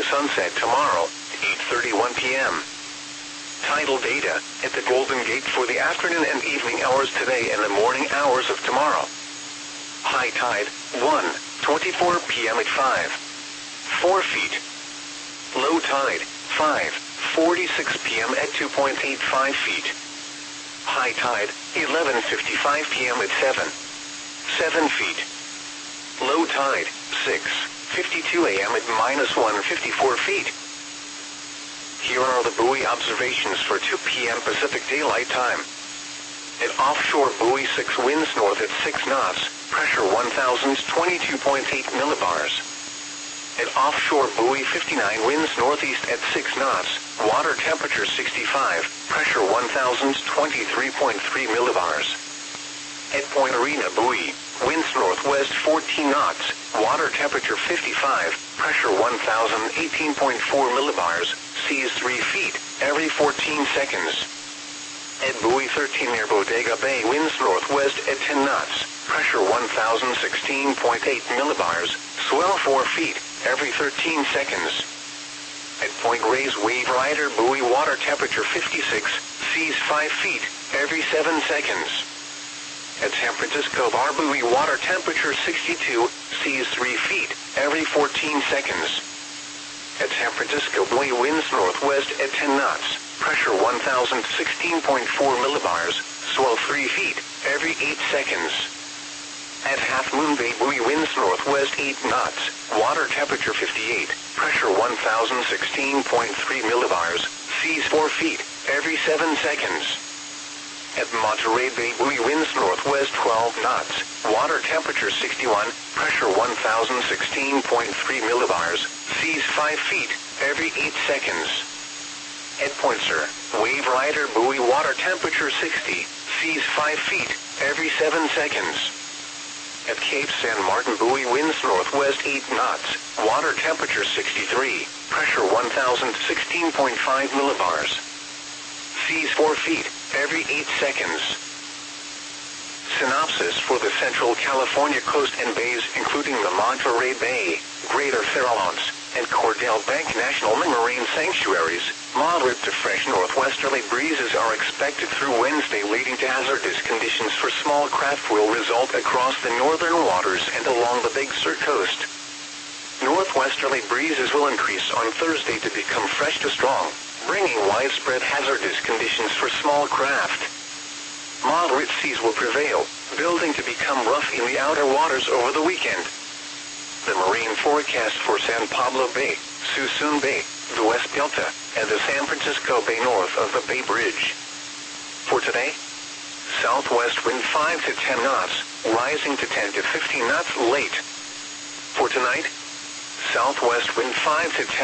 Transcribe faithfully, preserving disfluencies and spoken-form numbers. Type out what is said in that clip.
sunset tomorrow, eight thirty-one p m Tidal data, at the Golden Gate for the afternoon and evening hours today and the morning hours of tomorrow. High tide, one twenty-four p m at five four feet. Low tide, five forty-six p m at two point eight five feet. High tide, eleven fifty-five p m at seven seven feet. Low tide, six fifty-two a m at minus one fifty-four feet. Here are the buoy observations for two p m Pacific Daylight Time. At offshore buoy six, winds north at six knots, pressure one thousand twenty-two point eight millibars. At offshore buoy fifty-nine, winds northeast at six knots, water temperature sixty-five, pressure one thousand twenty-three point three millibars. At Point Arena buoy, winds northwest fourteen knots, water temperature fifty-five, pressure one thousand eighteen point four millibars, seas three feet, every fourteen seconds. At buoy thirteen near Bodega Bay, winds northwest at ten knots, pressure one thousand sixteen point eight millibars, swell four feet, every thirteen seconds. At Point Reyes Wave Rider buoy, water temperature fifty-six, seas five feet, every seven seconds. At San Francisco Bar buoy, water temperature sixty-two, seas three feet, every fourteen seconds. At San Francisco buoy, winds northwest at ten knots, pressure one thousand sixteen point four millibars, swell three feet, every eight seconds. At Half Moon Bay buoy, winds northwest eight knots, water temperature fifty-eight, pressure one thousand sixteen point three millibars, seas four feet, every seven seconds. At Monterey Bay buoy, winds northwest twelve knots, water temperature sixty-one, pressure one thousand sixteen point three millibars, seas five feet, every eight seconds. At Point Sur, Wave Rider buoy, water temperature sixty, seas five feet, every seven seconds. At Cape San Martin buoy, winds northwest eight knots, water temperature sixty-three, pressure one thousand sixteen point five millibars. Seas four feet, every eight seconds. Synopsis for the Central California coast and bays, including the Monterey Bay, Greater Farallones, and Cordell Bank National Marine Sanctuaries. Moderate to fresh northwesterly breezes are expected through Wednesday, leading to hazardous conditions for small craft will result across the northern waters and along the Big Sur coast. Northwesterly breezes will increase on Thursday to become fresh to strong, bringing widespread hazardous conditions for small craft. Moderate seas will prevail, building to become rough in the outer waters over the weekend. The marine forecast for San Pablo Bay, Suisun Bay, the West Delta, and the San Francisco Bay north of the Bay Bridge. For today, southwest wind five to ten knots, rising to ten to fifteen knots late. For tonight, southwest wind five to ten